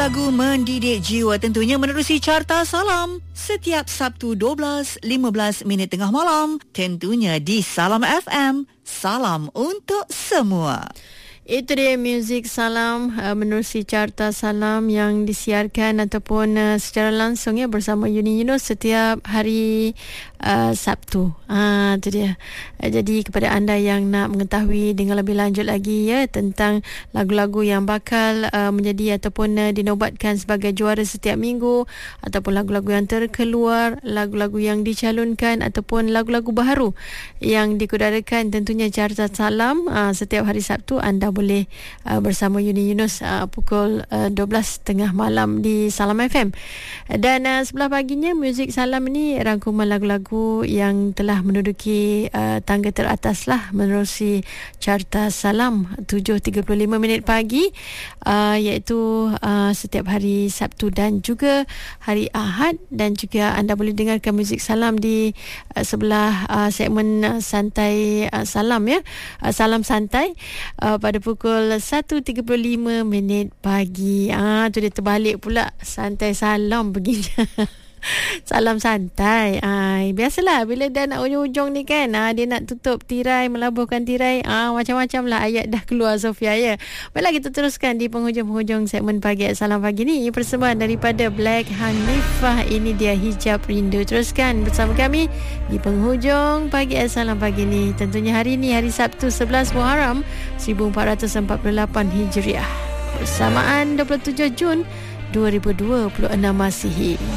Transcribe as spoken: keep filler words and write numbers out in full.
Lagu-lagu mendidik jiwa tentunya menerusi Carta Salam setiap Sabtu dua belas lima belas minit tengah malam, tentunya di Salam F M. Salam untuk semua. Itu dia muzik salam uh, menerusi Carta Salam yang disiarkan ataupun uh, secara langsung ya bersama Yuni Yunus setiap hari uh, Sabtu. Ah, itu dia. Uh, jadi kepada anda yang nak mengetahui dengan lebih lanjut lagi ya tentang lagu-lagu yang bakal uh, menjadi ataupun uh, dinobatkan sebagai juara setiap minggu, ataupun lagu-lagu yang terkeluar, lagu-lagu yang dicalonkan ataupun lagu-lagu baharu yang dikudarakan, tentunya Carta Salam uh, setiap hari Sabtu anda boleh uh, bersama Yuni Yunus uh, pukul uh, dua belas tengah malam di Salam F M. Dan uh, sebelah paginya muzik salam ini rangkuman lagu-lagu yang telah menduduki uh, tangga teratas lah menerusi Carta Salam tujuh tiga puluh lima minit pagi, uh, iaitu uh, setiap hari Sabtu dan juga hari Ahad. Dan juga anda boleh dengarkan muzik salam di uh, sebelah uh, segmen uh, santai uh, salam ya, uh, salam santai uh, pada pukul satu tiga puluh lima minit pagi. Ah, tu dia terbalik pula. Santai salam begini. Salam santai. Ai, biasalah bila dah nak ujung-ujung ni kan, ah, dia nak tutup tirai, melabuhkan tirai, ah, macam-macam lah ayat dah keluar Sofia ya. Baiklah, kita teruskan di penghujung-penghujung segmen pagi Salam pagi ni. Persembahan daripada Black Hanifah, ini dia Hijab Rindu. Teruskan bersama kami di penghujung pagi Salam pagi ni. Tentunya hari ni hari Sabtu sebelas Muharram seribu empat ratus empat puluh lapan Hijriah, bersamaan dua puluh tujuh Jun dua ribu dua puluh enam Masihi.